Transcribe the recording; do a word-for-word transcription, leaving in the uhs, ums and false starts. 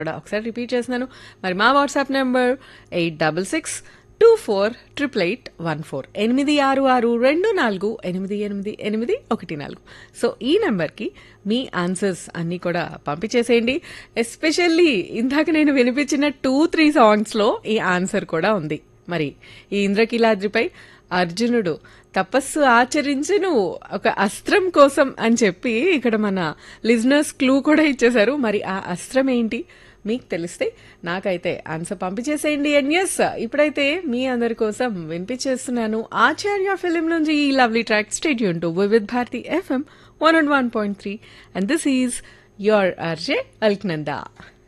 కూడా ఒకసారి రిపీట్ చేస్తున్నాను. మరి మా WhatsApp number eight double six two four triple eight one four ఎనిమిది ఆరు ఆరు రెండు నాలుగు ఎనిమిది ఎనిమిది ఎనిమిది ఒకటి నాలుగు. సో ఈ నెంబర్కి మీ ఆన్సర్స్ అన్నీ కూడా పంపించేసేయండి. ఎస్పెషల్లీ ఇందాక నేను వినిపించిన టూ త్రీ సాంగ్స్లో ఈ ఆన్సర్ కూడా ఉంది. మరి ఈ ఇంద్రకీలాద్రిపై అర్జునుడు తపస్సు ఆచరించును ఒక అస్త్రం కోసం అని చెప్పి ఇక్కడ మన లిజనర్స్ క్లూ కూడా ఇచ్చేశారు. మరి ఆ అస్త్రం ఏంటి మీకు తెలిస్తే నాకైతే ఆన్సర్ పంపించేసేయండి. అండ్ ఎస్, ఇప్పుడైతే మీ అందరి కోసం వినిపించేస్తున్నాను ఆచార్య ఫిలిం నుంచి ఈ lovely track. Stay tune to Vividh Bharati FM one and one point three and this is your RJ Alaknanda.